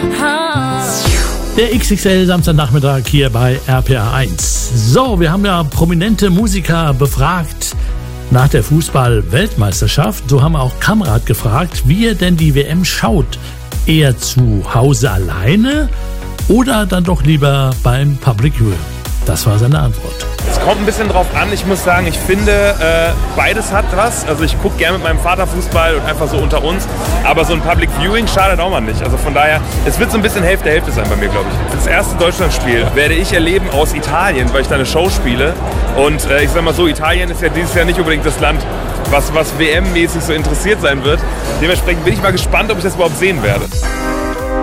Der XXL Samstagnachmittag hier bei RPA1. So, wir haben ja prominente Musiker befragt nach der Fußball-Weltmeisterschaft. So haben wir auch Kamrat gefragt, wie er denn die WM schaut. Eher zu Hause alleine oder dann doch lieber beim Public Viewing? Das war seine Antwort. Es kommt ein bisschen drauf an. Ich muss sagen, ich finde, beides hat was. Also ich gucke gerne mit meinem Vater Fußball und einfach so unter uns. Aber so ein Public Viewing schadet auch mal nicht. Also von daher, es wird so ein bisschen Hälfte sein bei mir, glaube ich. Das erste Deutschlandspiel werde ich erleben aus Italien, weil ich da eine Show spiele. Und ich sag mal so, Italien ist ja dieses Jahr nicht unbedingt das Land, was WM-mäßig so interessiert sein wird. Dementsprechend bin ich mal gespannt, ob ich das überhaupt sehen werde.